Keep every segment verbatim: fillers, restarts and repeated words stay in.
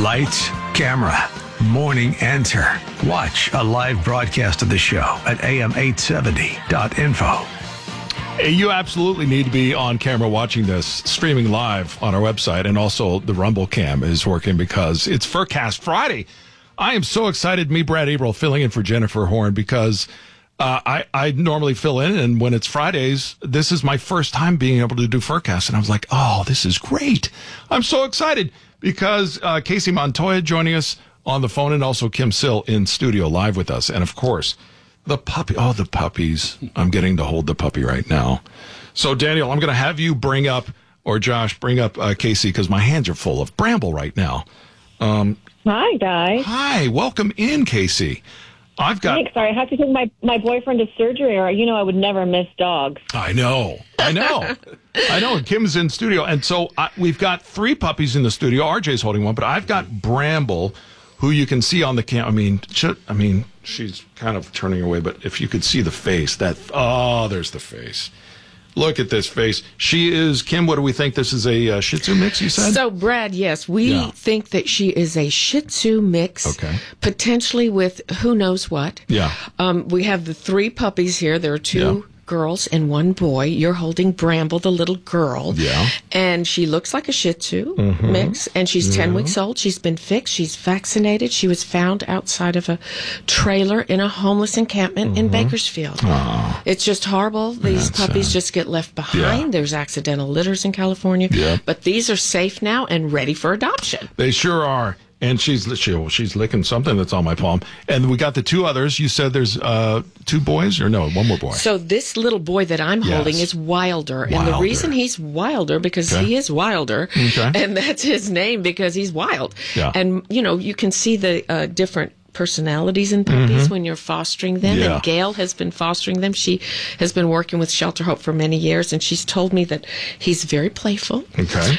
Lights, camera, morning enter. Watch a live broadcast of the show at A M eight seventy dot info. You absolutely need to be on camera watching this, streaming live on our website, and also the Rumble Cam is working because it's Furcast Friday. I am so excited, me, Brad Averill, filling in for Jennifer Horn because uh, I, I normally fill in, and when it's Fridays, this is my first time being able to do Furcast, and I was like, oh, this is great. I'm so excited because uh, Casey Montoya joining us on the phone, and also Kim Sill in studio live with us, and of course, the puppy. Oh, the puppies. I'm getting to hold the puppy right now. So, Daniel, I'm going to have you bring up, or Josh, bring up uh, Casey, because my hands are full of bramble right now. Um, Hi, guys. hi. Welcome in, Casey. I've got... Thanks. Sorry, I have to take my, my boyfriend to surgery, or you know I would never miss dogs. I know. I know. I know. Kim's in studio. And so I, we've got three puppies in the studio. R J's holding one, but I've got Bramble, who you can see on the cam. I mean, should, I mean, she's kind of turning away, but if you could see the face, that, oh, there's the face. Look at this face. She is, Kim, what do we think? This is a uh, Shih Tzu mix, you said? So, Brad, yes, we Yeah. think that she is a Shih Tzu mix, Okay. potentially with who knows what. Yeah. Um, we have the three puppies here. There are two Yeah. girls and one boy. You're holding Bramble, the little girl. Yeah. And she looks like a Shih Tzu mix, and she's ten weeks old. She's been fixed. She's vaccinated. She was found outside of a trailer in a homeless encampment in Bakersfield. Oh, It's just horrible. These That's puppies sad. just get left behind. Yeah. There's accidental litters in California. Yeah. But these are safe now and ready for adoption. they sure are. And she's she, well, she's licking something that's on my palm. And we got the two others. You said there's uh, two boys, or no, one more boy. So this little boy that I'm holding Yes. is Wilder. And the Wilder. reason he's Wilder, because Okay. he is Wilder, Okay. and that's his name because he's wild. Yeah. And, you know, you can see the uh, different personalities in puppies when you're fostering them. Yeah. And Gail has been fostering them. She has been working with Shelter Hope for many years, and she's told me that he's very playful. Okay.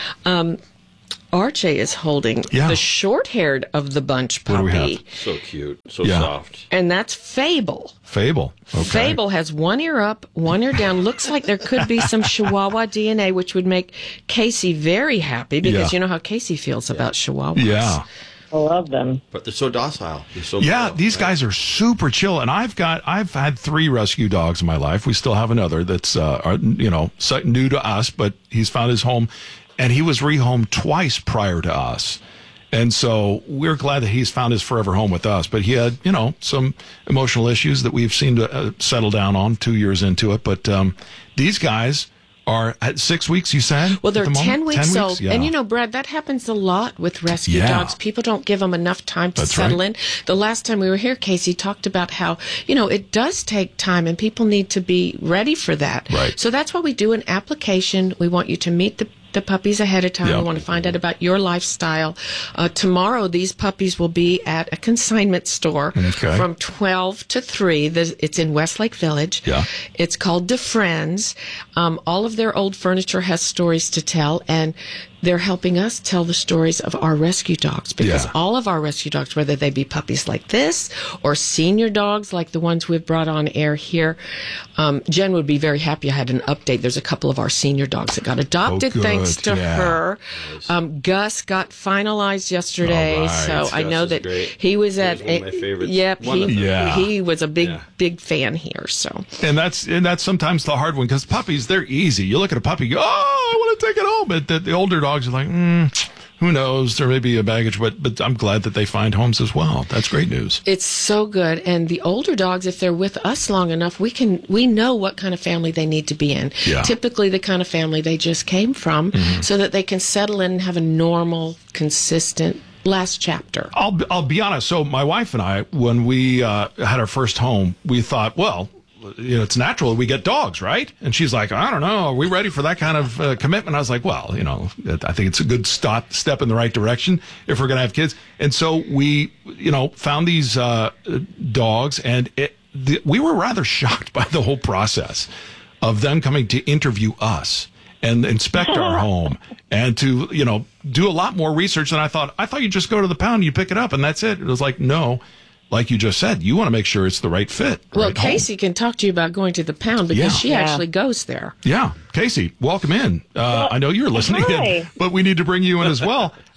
R J is holding Yeah. the short-haired of the bunch What do we puppy, have? So cute, so Yeah. soft. and that's Fable. Fable. Okay. Fable has one ear up, one ear down. Looks like there could be some Chihuahua D N A, which would make Casey very happy because Yeah. you know how Casey feels about Chihuahuas. Yeah. I love them. But they're so docile. They're so Yeah, loyal, these right? guys are super chill, and I've got I've had three rescue dogs in my life. We still have another that's uh, are, you know so- new to us, but he's found his home, and he was rehomed twice prior to us, and so we're glad that he's found his forever home with us. But he had you know some emotional issues that we've seen to uh, settle down on two years into it. But um, these guys are at six weeks. You said? Well, they're at the moment? ten weeks ten old. Yeah. And you know, Brad, that happens a lot with rescue Yeah. dogs. People don't give them enough time to That's settle right. in. The last time we were here, Casey talked about how, you know, it does take time and people need to be ready for that. Right. So that's why we do an application. We want you to meet the the puppies ahead of time. Yeah. We want to find out about your lifestyle. Uh, tomorrow, these puppies will be at a consignment store Okay. from twelve to three. There's, it's in Westlake Village. Yeah. It's called DeFriends. Um, all of their old furniture has stories to tell, and they're helping us tell the stories of our rescue dogs because Yeah. all of our rescue dogs, whether they be puppies like this or senior dogs like the ones we've brought on air here, um, Jen would be very happy. I had an update. There's a couple of our senior dogs that got adopted Oh, good. thanks to Yeah. her. Um, Gus got finalized yesterday, All right. so I Gus know is that great. he was He at. was one of my favorites. Yep, One he, of them. Yeah. he was a big, Yeah. big fan here. So. And that's and that's sometimes the hard one because puppies, they're easy. You look at a puppy, you go, oh, I want to take it home. But the, the older dogs are like, mm, who knows? There may be a baggage, but but I'm glad that they find homes as well. That's great news. It's so good. And the older dogs, if they're with us long enough, we can we know what kind of family they need to be in. Yeah. Typically the kind of family they just came from so that they can settle in and have a normal, consistent last chapter. I'll be- I'll be honest. So my wife and I, when we uh, had our first home, we thought, well, you know, it's natural we get dogs, right? And she's like, I don't know, are we ready for that kind of uh, commitment? I was like, well, you know, I think it's a good stop, step in the right direction if we're going to have kids. And so we, you know, found these uh, dogs, and it, the, we were rather shocked by the whole process of them coming to interview us and inspect our home and to, you know, do a lot more research than I thought. I thought you just go to the pound, you pick it up, and that's it. It was like, no. Like you just said, you want to make sure it's the right fit. Well, right home. Casey can talk to you about going to the pound because Yeah. she Yeah. actually goes there. Yeah, Casey, welcome in. Uh, I know you're listening, hi. in, but we need to bring you in as well.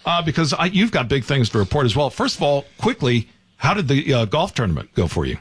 uh, because I, you've got big things to report as well. First of all, quickly, how did the uh, golf tournament go for you?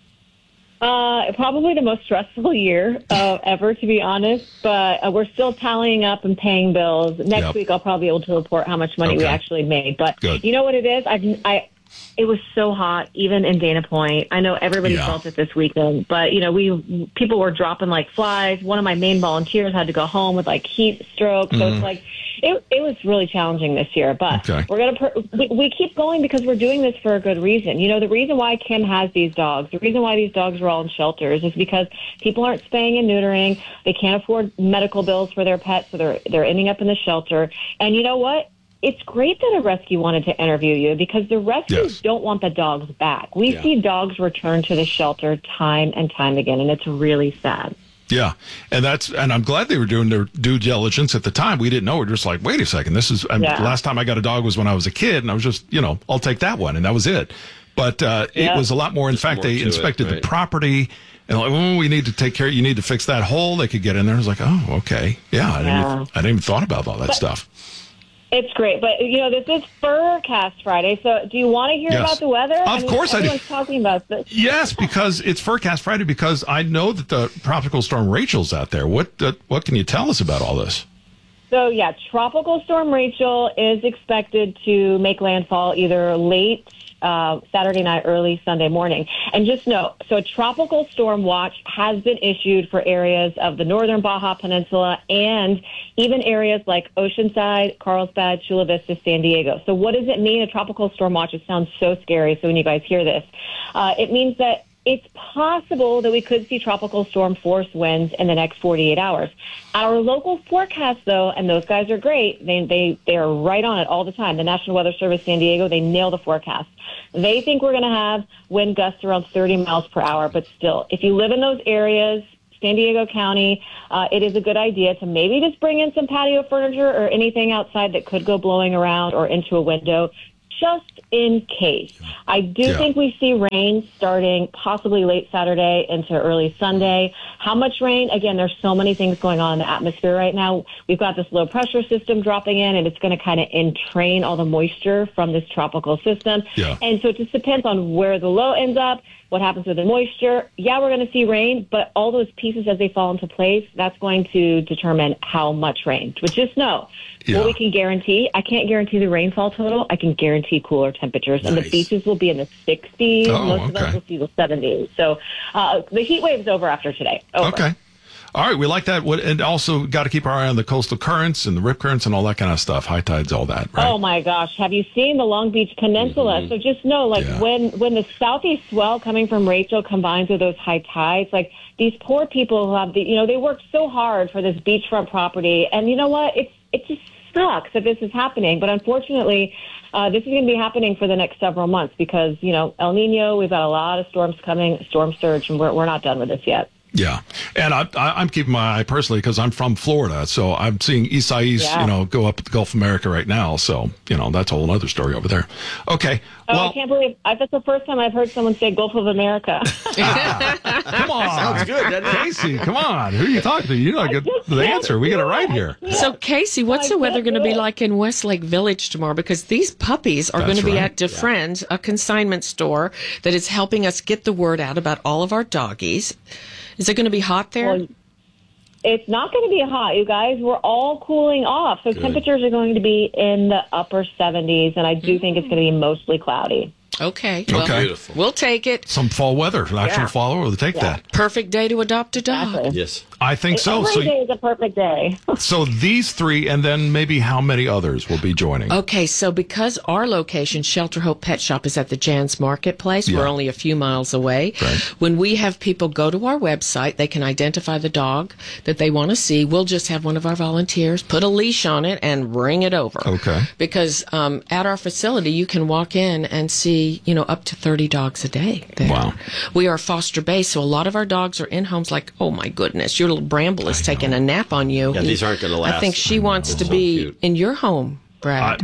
Uh, probably the most stressful year uh, ever, to be honest. But uh, we're still tallying up and paying bills. Next Yep. week, I'll probably be able to report how much money we Okay. actually made. But Good. you know what it is? I, I, it was so hot, even in Dana Point. I know everybody Yeah. felt it this weekend, but you know, we people were dropping like flies. One of my main volunteers had to go home with like heat stroke. So Mm-hmm. it's like it, it was really challenging this year. But Okay. we're gonna per- we, we keep going because we're doing this for a good reason. You know, the reason why Kim has these dogs, the reason why these dogs are all in shelters, is because people aren't spaying and neutering. They can't afford medical bills for their pets, so they're they're ending up in the shelter. And you know what? It's great that a rescue wanted to interview you because the rescues Yes. don't want the dogs back. We Yeah. see dogs return to the shelter time and time again, and it's really sad. Yeah, and that's and I'm glad they were doing their due diligence at the time. We didn't know. We're just like, wait a second, this is. I mean, Yeah. the last time I got a dog was when I was a kid, and I was just, you know, I'll take that one, and that was it. But uh, it Yeah. was a lot more. In fact, more they to it, inspected right. the property, and like, oh, we need to take care. You need to fix that hole. They could get in there. I was like, oh, okay, yeah. I didn't. Yeah. Even, I didn't even thought about all that stuff. It's great, but you know this is Furcast Friday, so do you want to hear Yes. about the weather? Of I mean, course I do. everyone's talking about this. Yes, because it's Furcast Friday. Because I know that the tropical storm Rachel's out there. What uh, what can you tell us about all this? So yeah, Tropical Storm Rachel is expected to make landfall either late uh, Saturday night, early Sunday morning. And just know, so a tropical storm watch has been issued for areas of the northern Baja Peninsula and even areas like Oceanside, Carlsbad, Chula Vista, San Diego. So what does it mean, a tropical storm watch? It sounds so scary. So when you guys hear this, uh, it means that it's possible that we could see tropical storm force winds in the next forty-eight hours. Our local forecast, though, and those guys are great. They they they are right on it all the time. The National Weather Service San Diego, they nail the forecast. They think we're going to have wind gusts around thirty miles per hour, but still, if you live in those areas, San Diego County, uh, it is a good idea to maybe just bring in some patio furniture or anything outside that could go blowing around or into a window, just in case. I do Yeah. think we see rain starting possibly late Saturday into early Sunday. How much rain? Again, there's so many things going on in the atmosphere right now. We've got this low pressure system dropping in, and it's going to kind of entrain all the moisture from this tropical system. Yeah. And so it just depends on where the low ends up, what happens with the moisture. Yeah, we're going to see rain, but all those pieces as they fall into place, that's going to determine how much rain. But just know, Yeah. what we can guarantee, I can't guarantee the rainfall total. I can guarantee cooler temperatures. And the Nice. beaches will be in the sixties. Oh, Most of okay. us will see the seventies. So uh, the heat wave's over after today. Over. Okay. All right, we like that. What- And also got to keep our eye on the coastal currents and the rip currents and all that kind of stuff. High tides, all that, right? Oh my gosh! Have you seen the Long Beach Peninsula? So just know, like Yeah. when when the southeast swell coming from Rachel combines with those high tides, like these poor people who have the, you know, they worked so hard for this beachfront property, and you know what? It's it just sucks that this is happening. But unfortunately, uh, this is going to be happening for the next several months because you know El Nino. We've got a lot of storms coming, storm surge, and we're we're not done with this yet. Yeah, and I, I, I'm keeping my eye personally because I'm from Florida, so I'm seeing Isaias, Yeah. you know, go up at the Gulf of America right now. So you know that's a whole other story over there. Okay, Oh, well, I can't believe I, that's the first time I've heard someone say Gulf of America. come on, Sounds good, doesn't it? Casey, come on, who are you talking to? You know, get just the can't answer. We got it do right it. here. So, Casey, what's I the weather can't going to do be it. like in Westlake Village tomorrow? Because these puppies are going That's to be right. at DeFriend, a consignment store that is helping us get the word out about all of our doggies. Is it going to be hot there? Well, it's not going to be hot, you guys. We're all cooling off. So temperatures are going to be in the upper seventies, and I do think it's going to be mostly cloudy. Okay. Well, Okay. Beautiful. we'll take it. Some fall weather, actual Yeah. fall weather. We'll take that. Perfect day to adopt a dog. Exactly. Yes. I think so. Every So, day is a perfect day. so these three, and then maybe how many others will be joining? Okay, so because our location, Shelter Hope Pet Shop, is at the Jan's Marketplace, Yeah. we're only a few miles away. Right. When we have people go to our website, they can identify the dog that they want to see. We'll just have one of our volunteers put a leash on it and bring it over. Okay. Because um, at our facility, you can walk in and see, you know, up to thirty dogs a day there. Wow. We are foster based, so a lot of our dogs are in homes like, oh my goodness, your little Bramble is taking a nap on you. Yeah, these aren't gonna I last. think she wants to So be cute. in your home, Brad.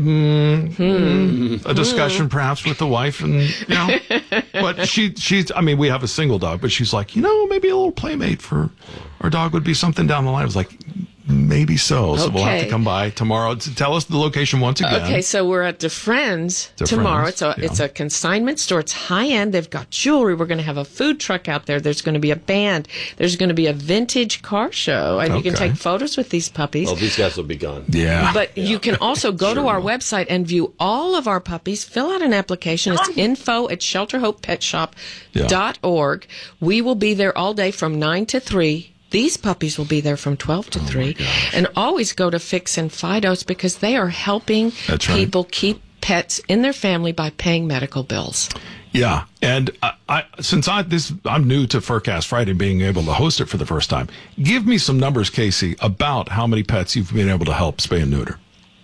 A discussion perhaps with the wife, and you know, but she she's. I mean, we have a single dog, but she's like, you know, maybe a little playmate for our dog would be something down the line. I was like, Maybe so. So we'll have to Okay. come by tomorrow. Tell us the location once again. Okay, so we're at It's DeFriends a tomorrow. Friends, It's a yeah. it's a consignment store. It's high end. They've got jewelry. We're going to have a food truck out there. There's going to be a band. There's going to be a vintage car show, and you can Okay. take photos with these puppies. Oh, these guys will be gone. Yeah. But you can also go to our website and view all of our puppies. Fill out an application. It's info at shelter hope pet shop dot org. We will be there all day from nine to three. These puppies will be there from twelve to three. And always go to Fix and Fidos because they are helping That's right. people keep pets in their family by paying medical bills. Yeah, and I, I since I this I'm new to Furcast Friday, being able to host it for the first time. Give me some numbers, Casey, about how many pets you've been able to help spay and neuter.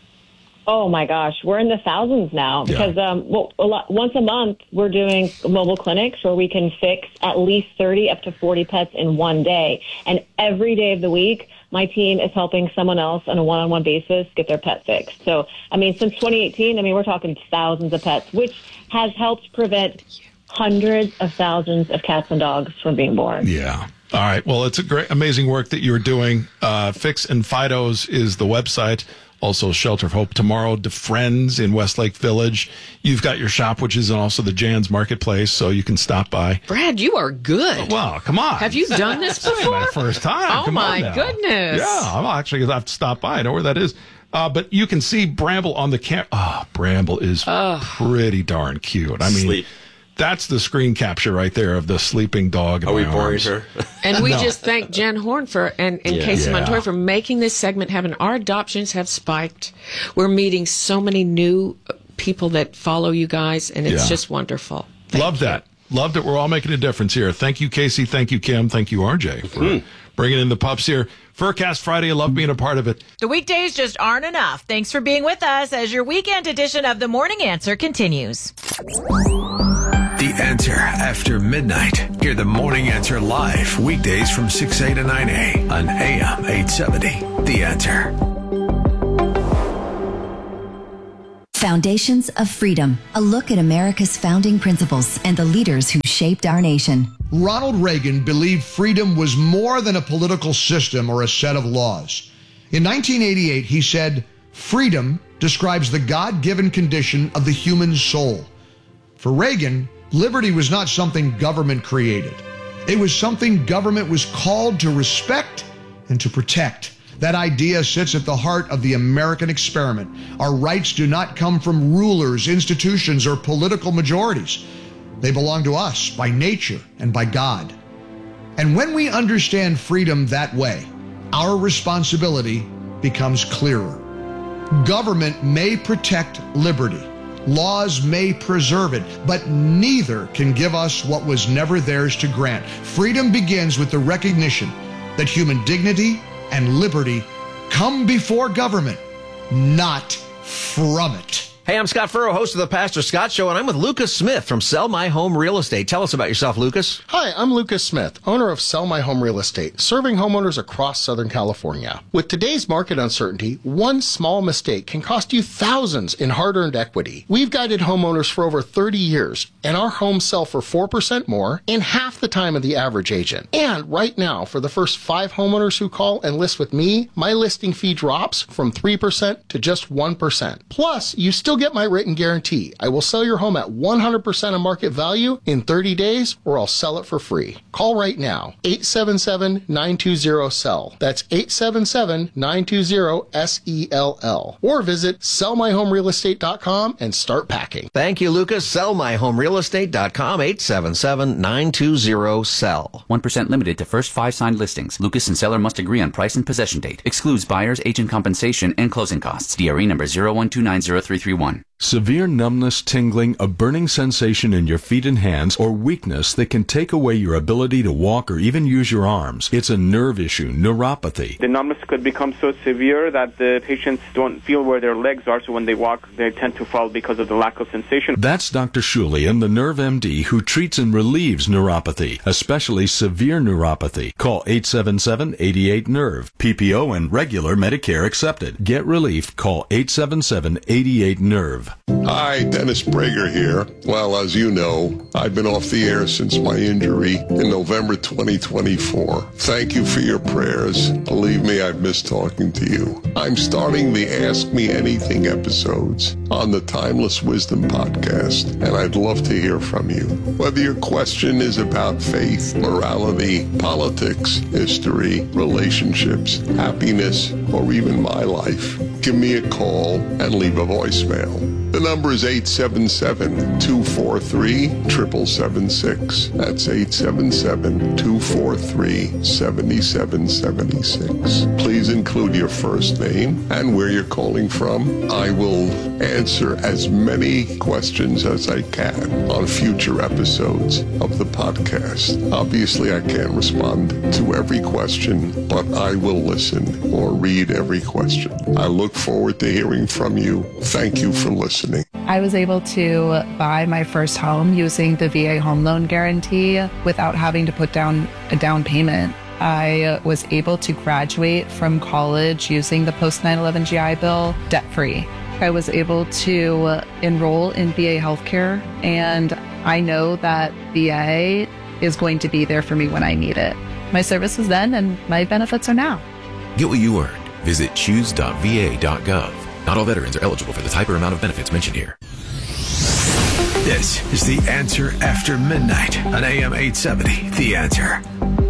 Oh my gosh, we're in the thousands now because um, well, a lot, once a month we're doing mobile clinics where we can fix at least thirty up to forty pets in one day. And every day of the week, my team is helping someone else on a one-on-one basis get their pet fixed. So, I mean, since twenty eighteen, I mean, we're talking thousands of pets, which has helped prevent hundreds of thousands of cats and dogs from being born. Yeah. All right. Well, it's a great, amazing work that you're doing. Uh, Fix and Fidos is the website. Also, Shelter of Hope tomorrow, DeFriends in Westlake Village. You've got your shop, which is also the Jan's Marketplace, so you can stop by. Brad, you are good. Well, come on. Have you done this This ain't before? my first time. Oh, Come on my now. goodness. Yeah, I'm actually going to have to stop by. I know where that is. Uh, but you can see Bramble on the camera. Oh, Bramble is pretty darn cute. I mean, Sleep. that's the screen capture right there of the sleeping dog in Are we my boring arms. her? And we No. just thank Jen Horn for and, and Yeah. Casey Yeah. Montoya for making this segment happen. Our adoptions have spiked. We're meeting so many new uh, people that follow you guys, and it's Yeah. just wonderful. Thank Love you. that. Loved it. We're all making a difference here. Thank you, Casey. Thank you, Kim. Thank you, R J, for Mm-hmm. bringing in the pups here. Furcast Friday. I love being a part of it. The weekdays just aren't enough. Thanks for being with us as your weekend edition of The Morning Answer continues. The Answer after midnight. Hear the Morning Answer live weekdays from six A to nine A on A M eight seventy. The Answer. Foundations of Freedom, a look at America's founding principles and the leaders who shaped our nation. Ronald Reagan believed freedom was more than a political system or a set of laws. In nineteen eighty-eight, he said, "Freedom describes the God-given condition of the human soul." For Reagan, liberty was not something government created. It was something government was called to respect and to protect. That idea sits at the heart of the American experiment. Our rights do not come from rulers, institutions, or political majorities. They belong to us by nature and by God. And when we understand freedom that way, our responsibility becomes clearer. Government may protect liberty. Laws may preserve it, but neither can give us what was never theirs to grant. Freedom begins with the recognition that human dignity and liberty come before government, not from it. Hey, I'm Scott Furrow, host of the Pastor Scott Show, and I'm with Lucas Smith from Sell My Home Real Estate. Tell us about yourself, Lucas. Hi, I'm Lucas Smith, owner of Sell My Home Real Estate, serving homeowners across Southern California. With today's market uncertainty, one small mistake can cost you thousands in hard-earned equity. We've guided homeowners for over thirty years, and our homes sell for four percent more in half the time of the average agent. And right now, for the first five homeowners who call and list with me, my listing fee drops from three percent to just one percent. Plus, you still get my written guarantee. I will sell your home at one hundred percent of market value in thirty days, or I'll sell it for free. Call right now, eight seven seven, nine two zero, S E L L. That's eight seven seven, nine two zero, S E L L. Or visit sell my home real estate dot com and start packing. Thank you, Lucas. Sell My Home Real Estate dot com, eight seven seven, nine two zero, S E L L. one percent limited to first five signed listings. Lucas and seller must agree on price and possession date. Excludes buyer's agent compensation and closing costs. D R E number zero one two nine zero three three one. Severe numbness, tingling, a burning sensation in your feet and hands, or weakness that can take away your ability to walk or even use your arms. It's a nerve issue, neuropathy. The numbness could become so severe that the patients don't feel where their legs are, so when they walk, they tend to fall because of the lack of sensation. That's Doctor Shulian, the Nerve M D, who treats and relieves neuropathy, especially severe neuropathy. Call eight seven seven, eight eight, N E R V. P P O and regular Medicare accepted. Get relief. Call eight seven seven, eight eight, N E R V. live. Hi, Dennis Prager here. Well, as you know, I've been off the air since my injury in November twenty twenty-four. Thank you for your prayers. Believe me, I've missed talking to you. I'm starting the Ask Me Anything episodes on the Timeless Wisdom podcast, and I'd love to hear from you. Whether your question is about faith, morality, politics, history, relationships, happiness, or even my life, give me a call and leave a voicemail. The number is eight seven seven, two four three, seven seven seven six. That's eight seven seven, two four three, seven seven seven six. Please include your first name and where you're calling from. I will answer as many questions as I can on future episodes of the podcast. Obviously, I can't respond to every question, but I will listen or read every question. I look forward to hearing from you. Thank you for listening. I was able to buy my first home using the V A home loan guarantee without having to put down a down payment. I was able to graduate from college using the post nine eleven G I Bill debt-free. I was able to enroll in V A healthcare, and I know that V A is going to be there for me when I need it. My service was then, and my benefits are now. Get what you earned. Visit choose dot v a dot gov. Not all veterans are eligible for the type or amount of benefits mentioned here. This is The Answer After Midnight on A M eight seventy. The Answer.